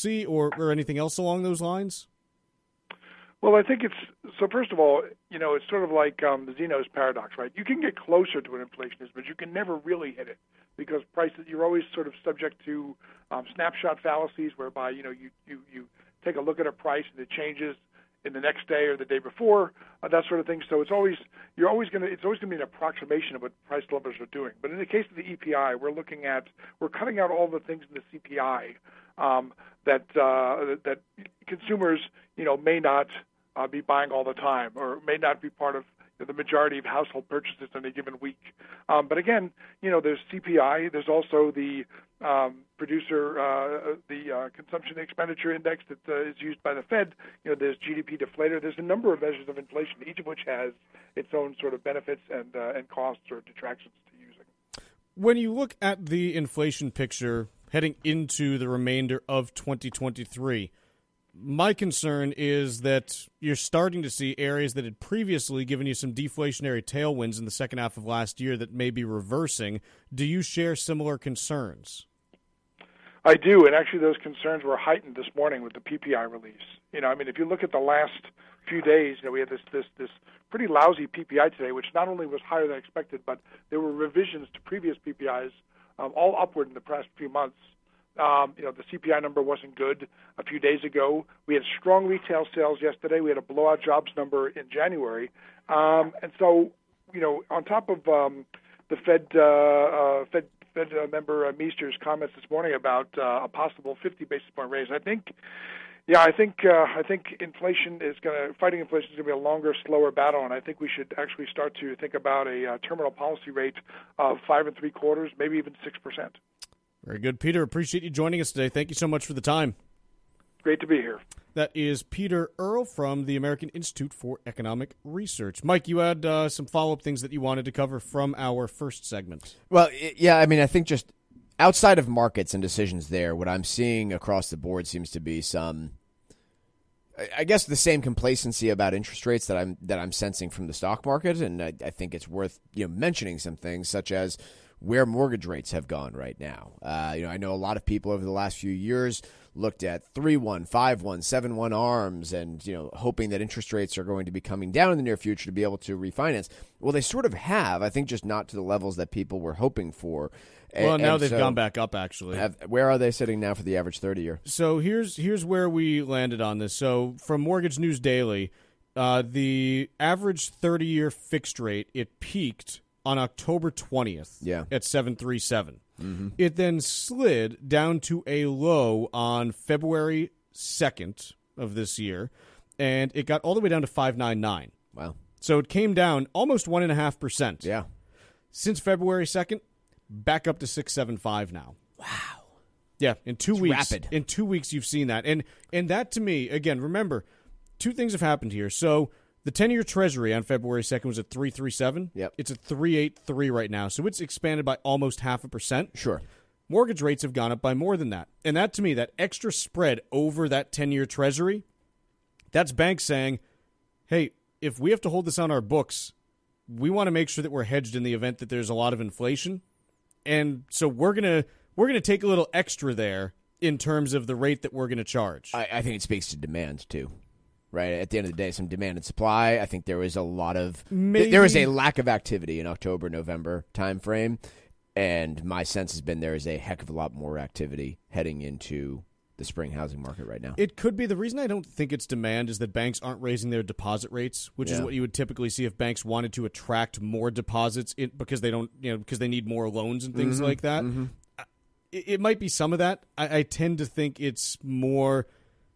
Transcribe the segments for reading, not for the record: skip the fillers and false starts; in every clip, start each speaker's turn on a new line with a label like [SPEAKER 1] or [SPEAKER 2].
[SPEAKER 1] see or anything else along those lines?
[SPEAKER 2] Well, I think so first of all, it's sort of like the Zeno's paradox, right? You can get closer to what inflation is, but you can never really hit it because prices, you're always sort of subject to snapshot fallacies whereby, you take a look at a price and it changes in the next day or the day before, that sort of thing. So it's always going to be an approximation of what price levels are doing. But in the case of the EPI, we're cutting out all the things in the CPI that consumers, may not be buying all the time or may not be part of the majority of household purchases in a given week. But again, there's CPI. There's also the consumption expenditure index that is used by the Fed. There's GDP deflator. There's a number of measures of inflation, each of which has its own sort of benefits and costs or detractions to using.
[SPEAKER 1] When you look at the inflation picture heading into the remainder of 2023, my concern is that you're starting to see areas that had previously given you some deflationary tailwinds in the second half of last year that may be reversing. Do you share similar concerns?
[SPEAKER 2] I do, and actually those concerns were heightened this morning with the PPI release. If you look at the last few days, we had this pretty lousy PPI today, which not only was higher than expected, but there were revisions to previous PPIs, all upward in the past few months. The CPI number wasn't good a few days ago. We had strong retail sales yesterday. We had a blowout jobs number in January. And so, on top of the Fed member Meester's comments this morning about a possible 50 basis point raise, I think inflation fighting inflation is going to be a longer, slower battle, and I think we should actually start to think about a terminal policy rate of 5 3/4, maybe even 6%.
[SPEAKER 1] Very good, Peter. Appreciate you joining us today. Thank you so much for the time.
[SPEAKER 2] Great to be here.
[SPEAKER 1] That is Peter Earle from the American Institute for Economic Research. Mike, you had some follow-up things that you wanted to cover from our first segment.
[SPEAKER 3] Well, yeah, I think just outside of markets and decisions there, what I'm seeing across the board seems to be some, I guess, the same complacency about interest rates that I'm sensing from the stock market, and I think it's worth mentioning some things such as where mortgage rates have gone right now. I know a lot of people over the last few years looked at 3-1, 5-1, 7-1 ARMs and, hoping that interest rates are going to be coming down in the near future to be able to refinance. Well, they sort of have, I think, just not to the levels that people were hoping for.
[SPEAKER 1] Well, now they've gone back up, actually.
[SPEAKER 3] Where are they sitting now for the average 30-year?
[SPEAKER 1] So here's where we landed on this. So from Mortgage News Daily, the average 30-year fixed rate, it peaked on October 20th at 7.37. Mm-hmm. It then slid down to a low on February 2nd of this year, and it got all the way down to 5.99.
[SPEAKER 3] Wow.
[SPEAKER 1] So it came down almost 1.5%.
[SPEAKER 3] Yeah.
[SPEAKER 1] Since February 2nd, back up to 6.75 now.
[SPEAKER 3] Wow.
[SPEAKER 1] Yeah, in 2 weeks.
[SPEAKER 3] Rapid.
[SPEAKER 1] In 2 weeks, you've seen that. And that, to me, again, remember, two things have happened here. So the 10-year Treasury on February 2nd was at 3.37.
[SPEAKER 3] Yep.
[SPEAKER 1] It's at 3.83 right now, so it's expanded by almost 0.5%.
[SPEAKER 3] Sure.
[SPEAKER 1] Mortgage rates have gone up by more than that. And that, to me, that extra spread over that 10-year Treasury, that's banks saying, hey, if we have to hold this on our books, we want to make sure that we're hedged in the event that there's a lot of inflation. And so we're gonna take a little extra there in terms of the rate that we're going to charge.
[SPEAKER 3] I think it speaks to demand, too. Right, at the end of the day, some demand and supply. I think there was a lot of there was a lack of activity in October, November timeframe, and my sense has been there is a heck of a lot more activity heading into the spring housing market right now.
[SPEAKER 1] It could be. The reason I don't think it's demand is that banks aren't raising their deposit rates, which is what you would typically see if banks wanted to attract more deposits because they don't, because they need more loans and things like that. Mm-hmm. It might be some of that. I tend to think it's more.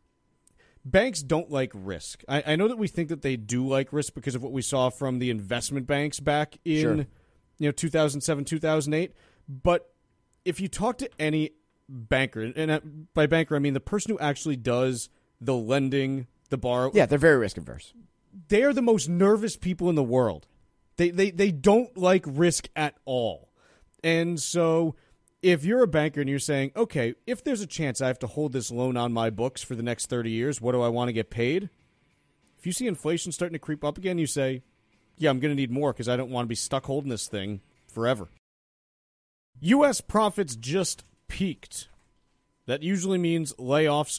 [SPEAKER 1] Banks don't like risk. I know that we think that they do like risk because of what we saw from the investment banks back in 2007, 2008. But if you talk to any banker, and by banker I mean the person who actually does the lending, the borrow.
[SPEAKER 3] Yeah, they're very risk averse.
[SPEAKER 1] They are the most nervous people in the world. They don't like risk at all. And so if you're a banker and you're saying, okay, if there's a chance I have to hold this loan on my books for the next 30 years, what do I want to get paid? If you see inflation starting to creep up again, you say, yeah, I'm going to need more because I don't want to be stuck holding this thing forever. U.S. profits just peaked. That usually means layoffs